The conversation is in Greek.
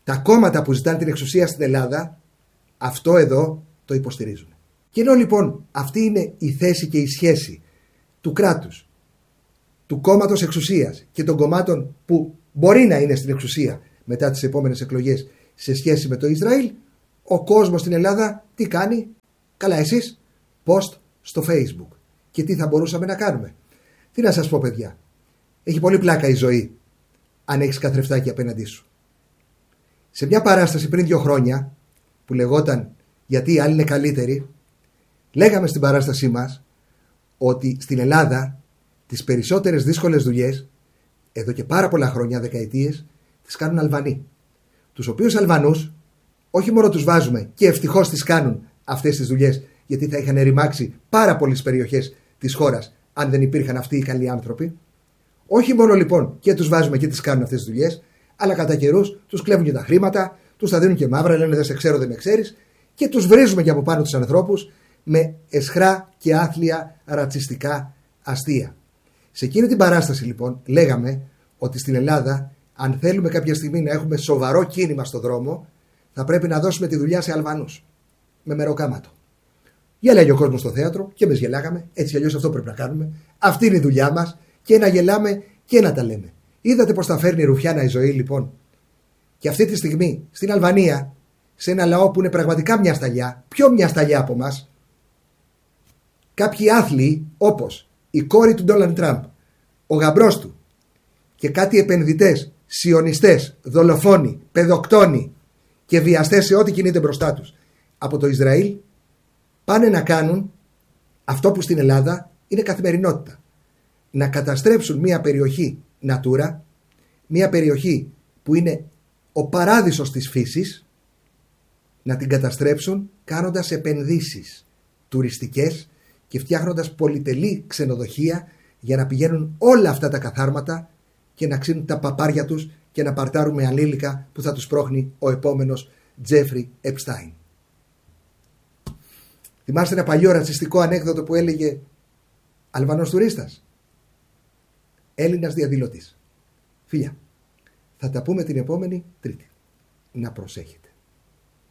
Τα κόμματα που ζητάνε την εξουσία στην Ελλάδα αυτό εδώ το υποστηρίζουν. Και ενώ λοιπόν αυτή είναι η θέση και η σχέση του κράτους, του κόμματος εξουσίας και των κομμάτων που μπορεί να είναι στην εξουσία μετά τις επόμενες εκλογές σε σχέση με το Ισραήλ, ο κόσμος στην Ελλάδα τι κάνει? Καλά, εσείς post στο Facebook. Και τι θα μπορούσαμε να κάνουμε? Τι να σας πω, παιδιά, έχει πολύ πλάκα η ζωή αν έχεις καθρεφτάκι απέναντί σου. Σε μια παράσταση πριν 2 χρόνια που λεγόταν «Γιατί οι άλλοι είναι καλύτεροι», λέγαμε στην παράστασή μας ότι στην Ελλάδα τις περισσότερες δύσκολες δουλειές εδώ και πάρα πολλά χρόνια, δεκαετίες, τις κάνουν Αλβανοί. Τους οποίους Αλβανούς όχι μόνο τους βάζουμε και ευτυχώς τις κάνουν αυτές τις δουλειές, γιατί θα είχαν ρημάξει πάρα πολλές περιοχές της χώρας αν δεν υπήρχαν αυτοί οι καλοί άνθρωποι. Όχι μόνο λοιπόν και τους βάζουμε και τις κάνουν αυτές τις δουλειές, αλλά κατά καιρούς τους κλέβουν και τα χρήματα, τους τα δίνουν και μαύρα, λένε δεν σε ξέρω, δεν με ξέρεις, και τους βρίζουμε και από πάνω τους ανθρώπους με αισχρά και άθλια ρατσιστικά αστεία. Σε εκείνη την παράσταση λοιπόν λέγαμε ότι στην Ελλάδα, αν θέλουμε κάποια στιγμή να έχουμε σοβαρό κίνημα στο δρόμο, θα πρέπει να δώσουμε τη δουλειά σε Αλβανούς. Με μεροκάματο. Γέλαγε ο κόσμος στο θέατρο και εμείς γελάγαμε. Έτσι αλλιώς αυτό πρέπει να κάνουμε. Αυτή είναι η δουλειά μας. Και να γελάμε και να τα λέμε. Είδατε πως τα φέρνει ρουφιάνα η ζωή λοιπόν? Και αυτή τη στιγμή στην Αλβανία, σε ένα λαό που είναι πραγματικά μια σταλιά, πιο μια σταλιά από μας, κάποιοι άθλοι όπως η κόρη του Ντόναλντ Τραμπ, ο γαμπρός του και κάτι επενδυτές, σιωνιστές, δολοφόνοι, παιδοκτόνοι και βιαστές σε ό,τι κινείται μπροστά τους από το Ισραήλ, πάνε να κάνουν αυτό που στην Ελλάδα είναι καθημερινότητα. Να καταστρέψουν μια περιοχή Natura, μια περιοχή που είναι ο παράδεισος της φύσης, να την καταστρέψουν κάνοντας επενδύσεις τουριστικές και φτιάχνοντας πολυτελή ξενοδοχεία για να πηγαίνουν όλα αυτά τα καθάρματα και να ξύνουν τα παπάρια τους και να παρτάρουν με ανήλικα που θα τους πρόχνει ο επόμενος Τζέφρι Επστάιν. Θυμάστε ένα παλιό ρατσιστικό ανέκδοτο που έλεγε Αλβανός τουρίστας, Έλληνας διαδηλωτής. Φίλια, θα τα πούμε την επόμενη Τρίτη. Να προσέχετε.